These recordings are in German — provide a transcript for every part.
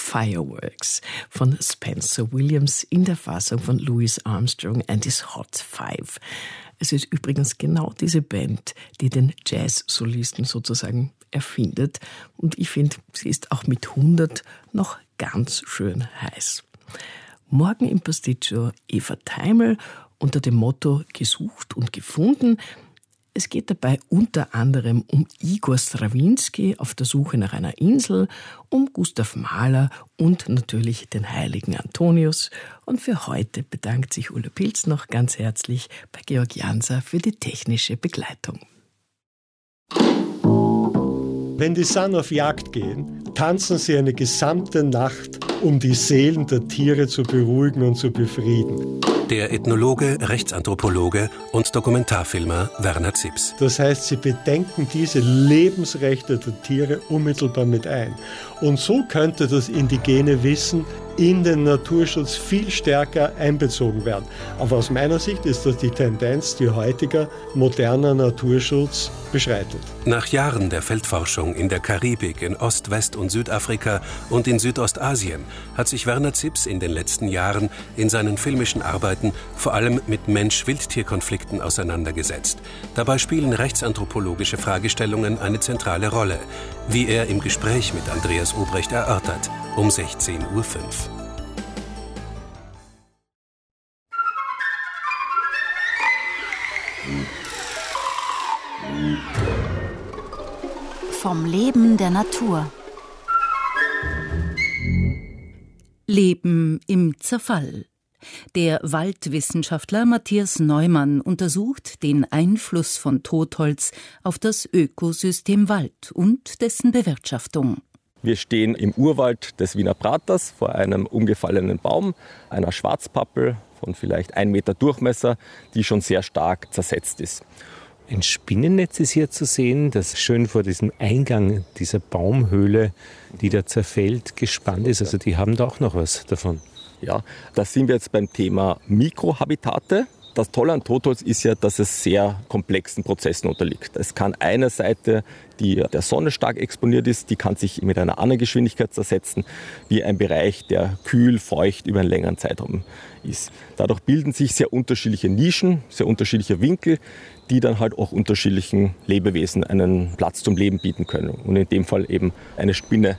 Fireworks von Spencer Williams in der Fassung von Louis Armstrong and his Hot Five. Es ist übrigens genau diese Band, die den Jazz-Solisten sozusagen erfindet. Und ich finde, sie ist auch mit 100 noch ganz schön heiß. Morgen im Pasticcio Eva Teimel unter dem Motto Gesucht und gefunden. Es geht dabei unter anderem um Igor Strawinski auf der Suche nach einer Insel, um Gustav Mahler und natürlich den heiligen Antonius. Und für heute bedankt sich Ulla Pilz noch ganz herzlich bei Georg Janser für die technische Begleitung. Wenn die Sun auf Jagd gehen, tanzen sie eine gesamte Nacht, um die Seelen der Tiere zu beruhigen und zu befrieden. Der Ethnologe, Rechtsanthropologe und Dokumentarfilmer Werner Zipse. Das heißt, sie bedenken diese Lebensrechte der Tiere unmittelbar mit ein. Und so könnte das indigene Wissen in den Naturschutz viel stärker einbezogen werden. Aber aus meiner Sicht ist das die Tendenz, die heutiger moderner Naturschutz beschreitet. Nach Jahren der Feldforschung in der Karibik, in Ost-, West- und Südafrika und in Südostasien hat sich Werner Zipse in den letzten Jahren in seinen filmischen Arbeiten vor allem mit Mensch-Wildtier-Konflikten auseinandergesetzt. Dabei spielen rechtsanthropologische Fragestellungen eine zentrale Rolle, wie er im Gespräch mit Andreas Obrecht erörtert, um 16:05 Uhr. Vom Leben der Natur. Leben im Zerfall. Der Waldwissenschaftler Matthias Neumann untersucht den Einfluss von Totholz auf das Ökosystem Wald und dessen Bewirtschaftung. Wir stehen im Urwald des Wiener Praters vor einem umgefallenen Baum, einer Schwarzpappel von vielleicht 1 Meter Durchmesser, die schon sehr stark zersetzt ist. Ein Spinnennetz ist hier zu sehen, das schön vor diesem Eingang dieser Baumhöhle, die da zerfällt, gespannt ist. Also die haben da auch noch was davon. Ja, da sind wir jetzt beim Thema Mikrohabitate. Das Tolle an Totholz ist ja, dass es sehr komplexen Prozessen unterliegt. Es kann eine Seite, die der Sonne stark exponiert ist, die kann sich mit einer anderen Geschwindigkeit zersetzen, wie ein Bereich, der kühl, feucht über einen längeren Zeitraum ist. Dadurch bilden sich sehr unterschiedliche Nischen, sehr unterschiedliche Winkel, die dann halt auch unterschiedlichen Lebewesen einen Platz zum Leben bieten können. Und in dem Fall eben eine Spinne.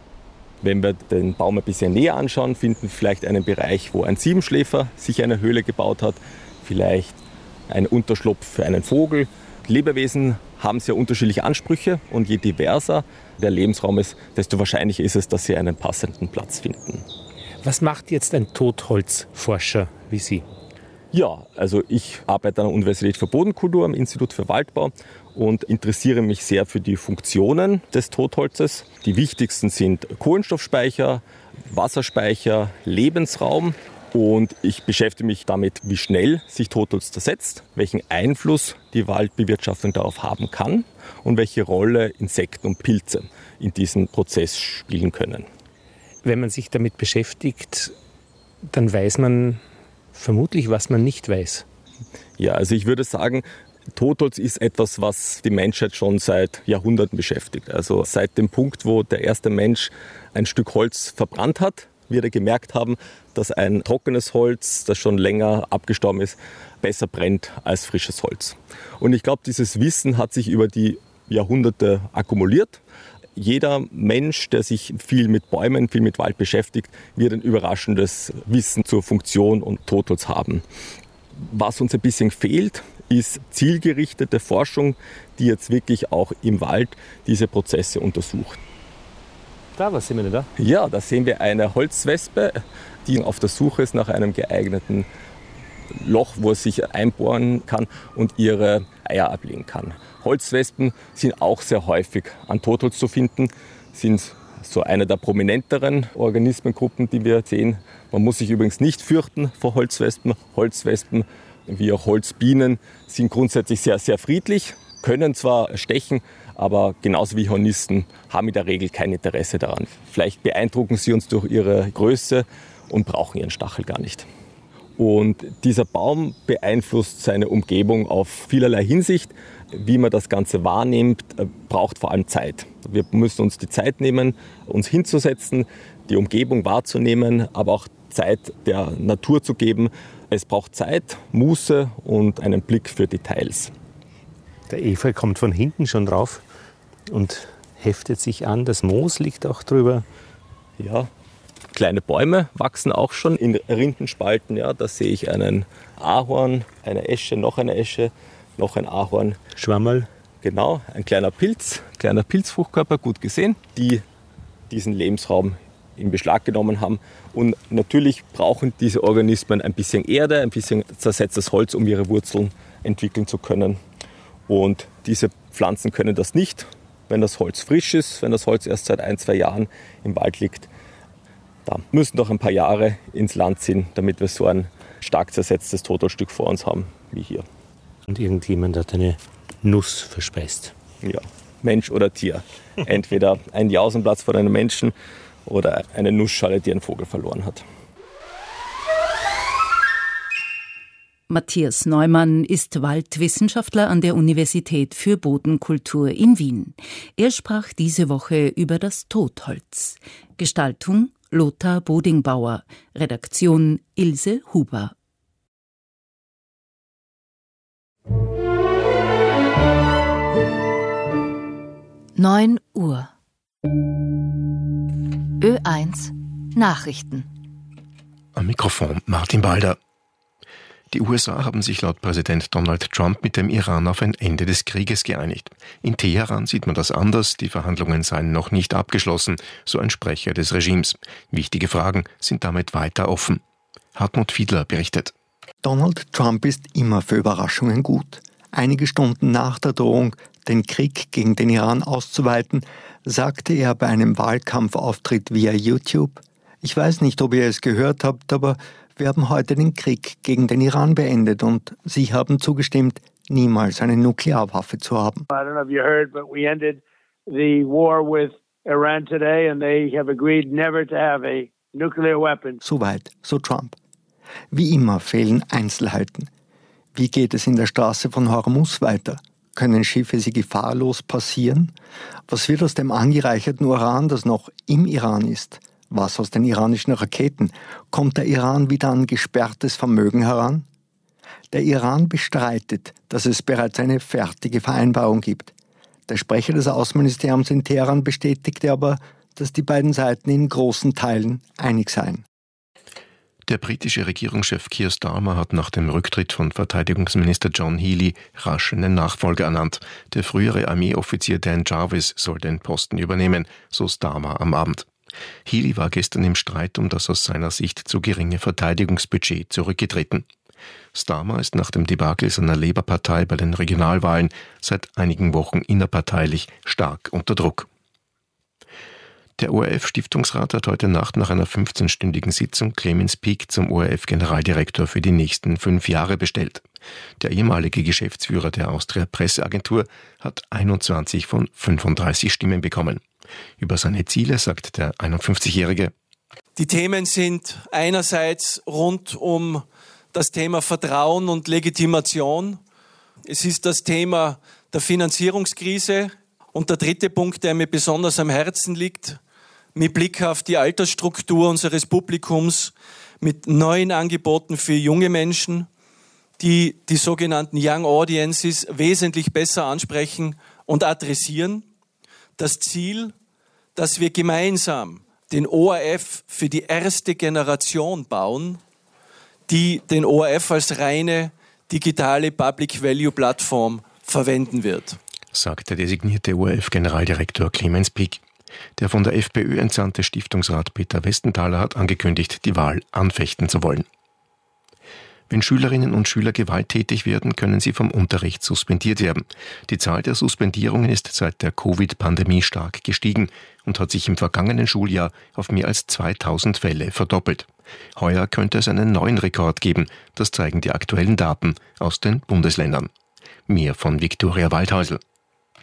Wenn wir den Baum ein bisschen näher anschauen, finden wir vielleicht einen Bereich, wo ein Siebenschläfer sich eine Höhle gebaut hat, vielleicht ein Unterschlupf für einen Vogel. Lebewesen haben sehr unterschiedliche Ansprüche und je diverser der Lebensraum ist, desto wahrscheinlicher ist es, dass sie einen passenden Platz finden. Was macht jetzt ein Totholzforscher wie Sie? Ja, also ich arbeite an der Universität für Bodenkultur am Institut für Waldbau und interessiere mich sehr für die Funktionen des Totholzes. Die wichtigsten sind Kohlenstoffspeicher, Wasserspeicher, Lebensraum. Und ich beschäftige mich damit, wie schnell sich Totholz zersetzt, welchen Einfluss die Waldbewirtschaftung darauf haben kann und welche Rolle Insekten und Pilze in diesem Prozess spielen können. Wenn man sich damit beschäftigt, dann weiß man vermutlich, was man nicht weiß. Ja, also ich würde sagen, Totholz ist etwas, was die Menschheit schon seit Jahrhunderten beschäftigt. Also seit dem Punkt, wo der erste Mensch ein Stück Holz verbrannt hat, wir gemerkt haben, dass ein trockenes Holz, das schon länger abgestorben ist, besser brennt als frisches Holz. Und ich glaube, dieses Wissen hat sich über die Jahrhunderte akkumuliert. Jeder Mensch, der sich viel mit Bäumen, viel mit Wald beschäftigt, wird ein überraschendes Wissen zur Funktion und Totholz haben. Was uns ein bisschen fehlt, ist zielgerichtete Forschung, die jetzt wirklich auch im Wald diese Prozesse untersucht. Da, was sehen wir denn da? Ja, da sehen wir eine Holzwespe, die auf der Suche ist nach einem geeigneten Loch, wo es sich einbohren kann und ihre Eier ablegen kann. Holzwespen sind auch sehr häufig an Totholz zu finden, sind so eine der prominenteren Organismengruppen, die wir sehen. Man muss sich übrigens nicht fürchten vor Holzwespen. Holzwespen wie auch Holzbienen sind grundsätzlich sehr, sehr friedlich, können zwar stechen, aber genauso wie Hornisten haben in der Regel kein Interesse daran. Vielleicht beeindrucken sie uns durch ihre Größe und brauchen ihren Stachel gar nicht. Und dieser Baum beeinflusst seine Umgebung auf vielerlei Hinsicht. Wie man das Ganze wahrnimmt, braucht vor allem Zeit. Wir müssen uns die Zeit nehmen, uns hinzusetzen, die Umgebung wahrzunehmen, aber auch Zeit der Natur zu geben. Es braucht Zeit, Muße und einen Blick für Details. Der Efeu kommt von hinten schon drauf und heftet sich an. Das Moos liegt auch drüber. Ja, kleine Bäume wachsen auch schon in Rindenspalten. Ja, da sehe ich einen Ahorn, eine Esche, noch ein Ahorn. Schwammerl. Genau, ein kleiner Pilzfruchtkörper, gut gesehen, die diesen Lebensraum in Beschlag genommen haben. Und natürlich brauchen diese Organismen ein bisschen Erde, ein bisschen zersetztes Holz, um ihre Wurzeln entwickeln zu können. Und diese Pflanzen können das nicht, wenn das Holz frisch ist, wenn das Holz erst seit 1-2 Jahren im Wald liegt. Da müssen doch ein paar Jahre ins Land ziehen, damit wir so ein stark zersetztes Totholzstück vor uns haben wie hier. Und irgendjemand hat eine Nuss verspeist. Ja, Mensch oder Tier. Entweder ein Jausenplatz von einem Menschen oder eine Nussschale, die ein Vogel verloren hat. Matthias Neumann ist Waldwissenschaftler an der Universität für Bodenkultur in Wien. Er sprach diese Woche über das Totholz. Gestaltung Lothar Bodingbauer, Redaktion Ilse Huber. Neun Uhr. Ö1 Nachrichten. Am Mikrofon Martin Balder. Die USA haben sich laut Präsident Donald Trump mit dem Iran auf ein Ende des Krieges geeinigt. In Teheran sieht man das anders, die Verhandlungen seien noch nicht abgeschlossen, so ein Sprecher des Regimes. Wichtige Fragen sind damit weiter offen. Hartmut Fiedler berichtet. Donald Trump ist immer für Überraschungen gut. Einige Stunden nach der Drohung, den Krieg gegen den Iran auszuweiten, sagte er bei einem Wahlkampfauftritt via YouTube: Ich weiß nicht, ob ihr es gehört habt, aber wir haben heute den Krieg gegen den Iran beendet und Sie haben zugestimmt, niemals eine Nuklearwaffe zu haben. I don't know if you heard, but we ended the war with Iran today and they have agreed never to have a nuclear weapon. Soweit, so Trump. Wie immer fehlen Einzelheiten. Wie geht es in der Straße von Hormuz weiter? Können Schiffe sie gefahrlos passieren? Was wird aus dem angereicherten Uran, das noch im Iran ist? Was aus den iranischen Raketen? Kommt der Iran wieder an gesperrtes Vermögen heran? Der Iran bestreitet, dass es bereits eine fertige Vereinbarung gibt. Der Sprecher des Außenministeriums in Teheran bestätigte aber, dass die beiden Seiten in großen Teilen einig seien. Der britische Regierungschef Keir Starmer hat nach dem Rücktritt von Verteidigungsminister John Healey rasch einen Nachfolger ernannt. Der frühere Armeeoffizier Dan Jarvis soll den Posten übernehmen, so Starmer am Abend. Healey war gestern im Streit um das aus seiner Sicht zu geringe Verteidigungsbudget zurückgetreten. Starmer ist nach dem Debakel seiner Labour-Partei bei den Regionalwahlen seit einigen Wochen innerparteilich stark unter Druck. Der ORF-Stiftungsrat hat heute Nacht nach einer 15-stündigen Sitzung Clemens Peake zum ORF-Generaldirektor für die nächsten 5 Jahre bestellt. Der ehemalige Geschäftsführer der Austria Presseagentur hat 21 von 35 Stimmen bekommen. Über seine Ziele sagt der 51-Jährige: Die Themen sind einerseits rund um das Thema Vertrauen und Legitimation. Es ist das Thema der Finanzierungskrise. Und der dritte Punkt, der mir besonders am Herzen liegt, mit Blick auf die Altersstruktur unseres Publikums, mit neuen Angeboten für junge Menschen, die sogenannten Young Audiences wesentlich besser ansprechen und adressieren. Das Ziel, dass wir gemeinsam den ORF für die erste Generation bauen, die den ORF als reine digitale Public-Value-Plattform verwenden wird, sagt der designierte ORF-Generaldirektor Clemens Peake. Der von der FPÖ entsandte Stiftungsrat Peter Westenthaler hat angekündigt, die Wahl anfechten zu wollen. Wenn Schülerinnen und Schüler gewalttätig werden, können sie vom Unterricht suspendiert werden. Die Zahl der Suspendierungen ist seit der Covid-Pandemie stark gestiegen und hat sich im vergangenen Schuljahr auf mehr als 2000 Fälle verdoppelt. Heuer könnte es einen neuen Rekord geben, das zeigen die aktuellen Daten aus den Bundesländern. Mehr von Viktoria Waldhäusl.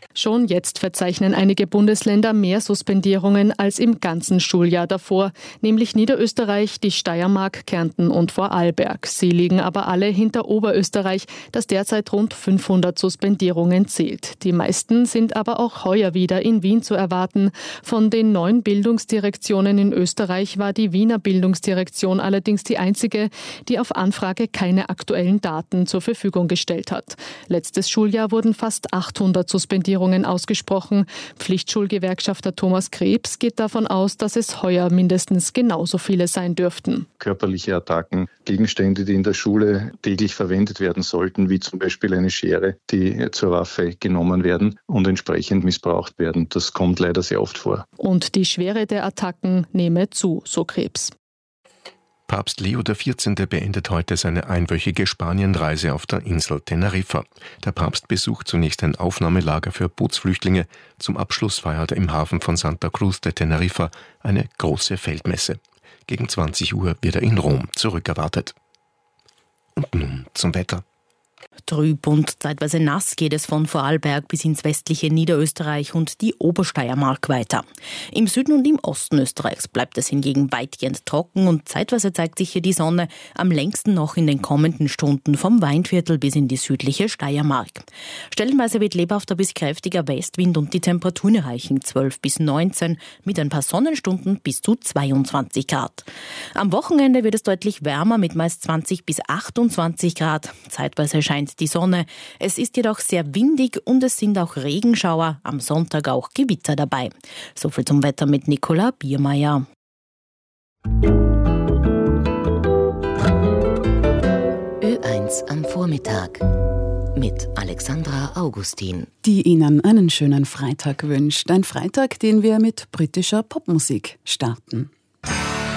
Schon jetzt verzeichnen einige Bundesländer mehr Suspendierungen als im ganzen Schuljahr davor, nämlich Niederösterreich, die Steiermark, Kärnten und Vorarlberg. Sie liegen aber alle hinter Oberösterreich, das derzeit rund 500 Suspendierungen zählt. Die meisten sind aber auch heuer wieder in Wien zu erwarten. Von den 9 Bildungsdirektionen in Österreich war die Wiener Bildungsdirektion allerdings die einzige, die auf Anfrage keine aktuellen Daten zur Verfügung gestellt hat. Letztes Schuljahr wurden fast 800 Suspendierungen ausgesprochen. Pflichtschulgewerkschafter Thomas Krebs geht davon aus, dass es heuer mindestens genauso viele sein dürften. Körperliche Attacken, Gegenstände, die in der Schule täglich verwendet werden sollten, wie zum Beispiel eine Schere, die zur Waffe genommen werden und entsprechend missbraucht werden. Das kommt leider sehr oft vor. Und die Schwere der Attacken nehme zu, so Krebs. Papst Leo XIV. Beendet heute seine einwöchige Spanienreise auf der Insel Teneriffa. Der Papst besucht zunächst ein Aufnahmelager für Bootsflüchtlinge. Zum Abschluss feiert er im Hafen von Santa Cruz de Teneriffa eine große Feldmesse. Gegen 20 Uhr wird er in Rom zurückerwartet. Und nun zum Wetter. Trüb und zeitweise nass geht es von Vorarlberg bis ins westliche Niederösterreich und die Obersteiermark weiter. Im Süden und im Osten Österreichs bleibt es hingegen weitgehend trocken und zeitweise zeigt sich hier die Sonne, am längsten noch in den kommenden Stunden vom Weinviertel bis in die südliche Steiermark. Stellenweise wird lebhafter bis kräftiger Westwind und die Temperaturen erreichen 12 bis 19, mit ein paar Sonnenstunden bis zu 22 Grad. Am Wochenende wird es deutlich wärmer mit meist 20 bis 28 Grad. Zeitweise scheint die Sonne. Es ist jedoch sehr windig und es sind auch Regenschauer, am Sonntag auch Gewitter dabei. Soviel zum Wetter mit Nicola Biermeier. Ö1 am Vormittag mit Alexandra Augustin. Die Ihnen einen schönen Freitag wünscht. Ein Freitag, den wir mit britischer Popmusik starten.